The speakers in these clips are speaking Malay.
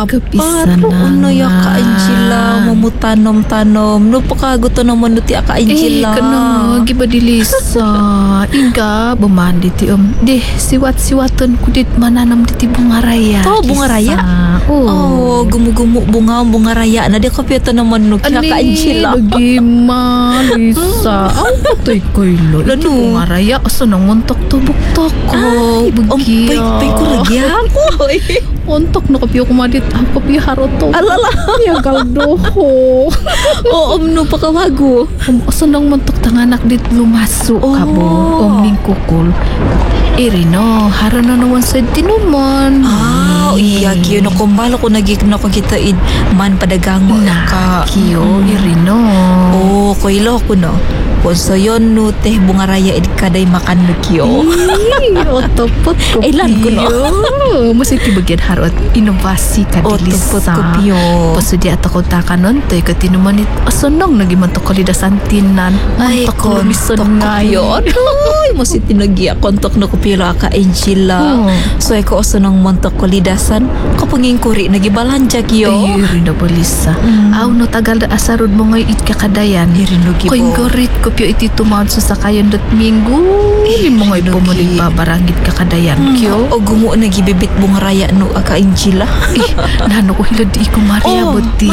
Kapisan Ano ya Kak Angela mamutanom-tanom no pakaguto naman nuti Kak Angela. Kano giba dilisa inga bumandi ti deh siwat-siwaton kudit mananam di bunga raya. Bunga raya. Gumu-gumu bunga raya na di kapita naman no Kak Angela. Bagaimana Lisa? Ang patay ko ilo. Iti bunga raya asa nang untok tubok-tok ko. Pay ko lagi ako. Untok na kapiyo kumadit. Ang kapiyo haroto. Alala. Yagal doho. No pakawago. Asa nang mantok tanganak dit lumaso kabo. Ning kukul. Irino, haro na naman sa tinuman. Iya, kiyo no kumbalo ko nagigno ko kita man padagango ka. Kiyo, irino. Koilo ko no. Kung so yun no teh bunga raya kaday makan no kiyo. Otopot ko Ilan ko no. Masih tibagyan harot inovasi ka Otopot ko piyo. Paso di ato ko taka nun to'y katinuman it asanong nagiman to kalidasan tinan. Ay, kontok ngayon. Ay, masih tinagya kontok na ko pila Kak Angela. So ay ko oso ng montok kalidasan kapanging kuri nagibalanja kiyo. Ay, rin na balisa. Aw no tagal na asarod mo ngay it kakadayan. Rin no gibo. Koing gorit ko piyo iti tumawad sa sakayan dat minggu. Mo ngay pumuling babarangit kakadayan kiyo. O gumu nagibibit bunga raya no Kak Angela. Nano ko hilad di ko Maria buti.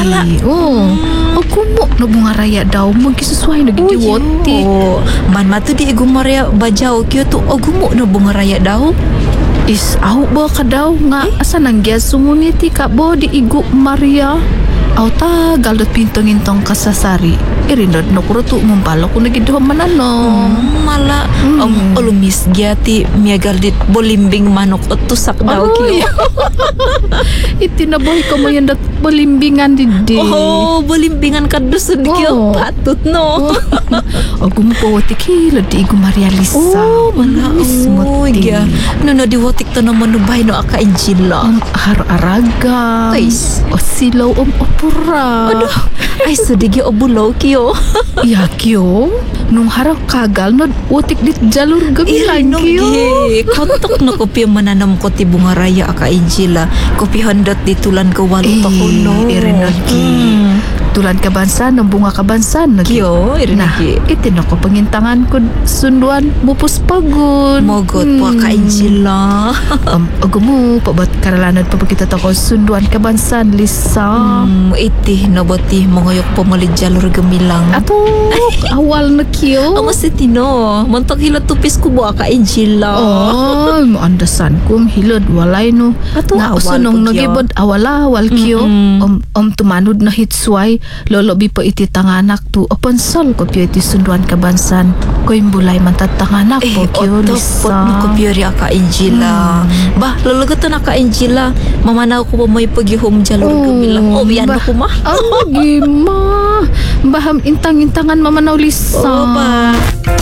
O kumo no bunga raya daw magkisusuay nagidiwoti. Man mato di igo Maria bajaw kiyo to o gumu no bunga raya daw. Is aw ba ka daw nga asa nang gyas sumuniti ka bo di igo Maria. Aw ta galot pintong-intong kasasari. Irinod no kuro to mumpalo ko nagiduha manano. Mala olumis gyati miagaldit bolimbing manok at tusak daw kiyo. Itinaboy ko mo yan dat balimbingan didi. Bolimbingan kadusod kiyo patut no. O gumupotik hilad di igo Maria Lisa. Mala ismuti. No diwatik to naman no bay no Kak Angela. Har-araga. O silaw opura. Ay sadigi obulaw kiyo. Iya kiyo. Nung harap kagal no utik dit jalur gamilan kiyo. Kontok no kopi mananam ko ti bunga raya Kak Angela. Kopi handot ditulan ko walo to kuno. Irinod ki. Tulan kabansan ng bunga kabansan kiyo. Nah, itino ko pangintangan ko sunduan mupus pagod. Mogot po Kak Angela. Agumo pabat karalanad pa kita ko sunduan kabansan Lisa. Iti naboti mangayok pamalid jalur gamilang. Ato awal na kiyo. Mas itino montok hilot tupis ko bo Kak Angela. Maandasan kong hilod walay no. Ato na usunong nagibod awal kiyo. Tumanod na hitsway lolobi po iti tanganak tu oponsol ko piyo iti sunduan kabansan ko imbulay man tatanganak po kiyo Lisa. Pot no ko piyo ri Kak Angela. Bah lologoto na Kak Angela mamanaw ko pa may paghihom jalur gamilang. Yan ko ma. Gima baham intang-intangan mamanaw Lisa. Ba